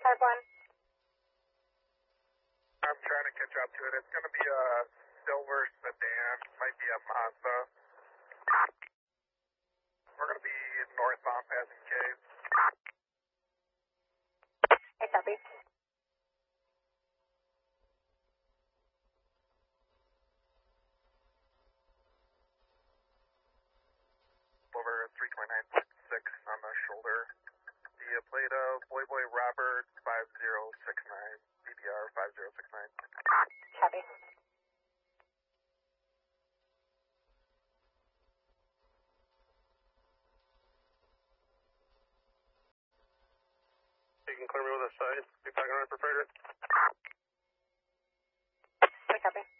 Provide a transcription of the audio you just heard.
Park 1. I'm trying to catch up to it. It's going to be a silver sedan, might be a Mazda. We're going to be northbound passing Caves. Hey, copy. Over 329.6 on the shoulder. The plate of Boy Robert 5069, BBR 5069. Copy. You can clear me with a side. Be back on for freighter. Hey, copy.